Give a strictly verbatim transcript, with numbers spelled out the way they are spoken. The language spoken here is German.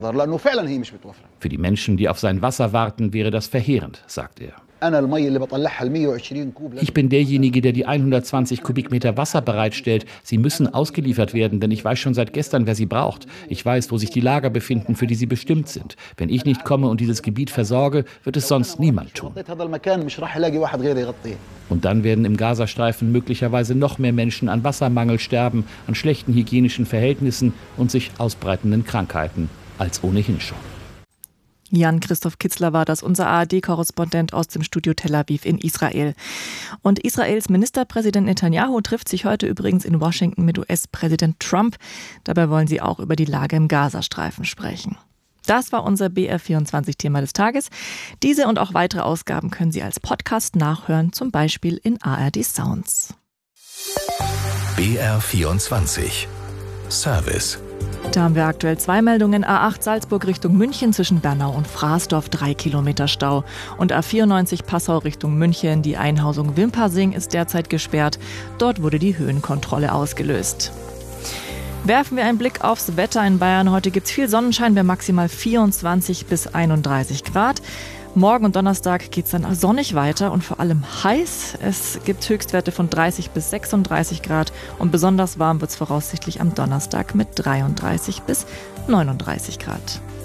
Für die Menschen, die auf sein Wasser warten, wäre das verheerend, sagt er. Ich bin derjenige, der die hundertzwanzig Kubikmeter Wasser bereitstellt. Sie müssen ausgeliefert werden, denn ich weiß schon seit gestern, wer sie braucht. Ich weiß, wo sich die Lager befinden, für die sie bestimmt sind. Wenn ich nicht komme und dieses Gebiet versorge, wird es sonst niemand tun. Und dann werden im Gazastreifen möglicherweise noch mehr Menschen an Wassermangel sterben, an schlechten hygienischen Verhältnissen und sich ausbreitenden Krankheiten als ohnehin schon. Jan-Christoph Kitzler war das, unser A R D-Korrespondent aus dem Studio Tel Aviv in Israel. Und Israels Ministerpräsident Netanyahu trifft sich heute übrigens in Washington mit U S-Präsident Trump. Dabei wollen sie auch über die Lage im Gazastreifen sprechen. Das war unser B R vierundzwanzig-Thema des Tages. Diese und auch weitere Ausgaben können Sie als Podcast nachhören, zum Beispiel in A R D Sounds. B R vierundzwanzig Service. Da haben wir aktuell zwei Meldungen. A acht Salzburg Richtung München zwischen Bernau und Fraßdorf, drei Kilometer Stau. Und A vierundneunzig Passau Richtung München, die Einhausung Wimpersing ist derzeit gesperrt. Dort wurde die Höhenkontrolle ausgelöst. Werfen wir einen Blick aufs Wetter in Bayern. Heute gibt es viel Sonnenschein bei maximal vierundzwanzig bis einunddreißig Grad. Morgen und Donnerstag geht es dann sonnig weiter und vor allem heiß. Es gibt Höchstwerte von dreißig bis sechsunddreißig Grad und besonders warm wird es voraussichtlich am Donnerstag mit dreiunddreißig bis neununddreißig Grad.